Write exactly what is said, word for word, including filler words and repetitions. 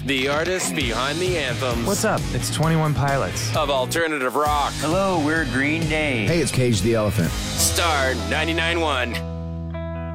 The artists behind the anthems. What's up? It's twenty-one Pilots. Of alternative rock. Hello, we're Green Day. Hey, it's Cage the Elephant. Star ninety-nine point one.